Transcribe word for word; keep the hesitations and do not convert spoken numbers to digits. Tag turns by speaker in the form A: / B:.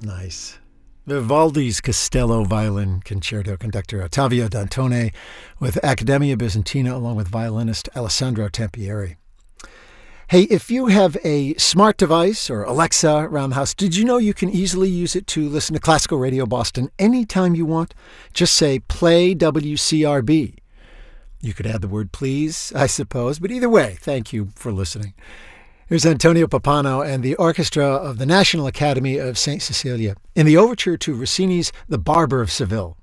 A: Nice. Vivaldi's Castello Violin Concerto, conductor Ottavio Dantone with Accademia Bizantina, along with violinist Alessandro Tampieri. Hey, if you have a smart device or Alexa around the house, did you know you can easily use it to listen to Classical Radio Boston anytime you want? Just say, play W C R B. You could add the word please, I suppose, but either way, thank you for listening. Here's Antonio Pappano and the orchestra of the National Academy of Saint Cecilia in the overture to Rossini's The Barber of Seville.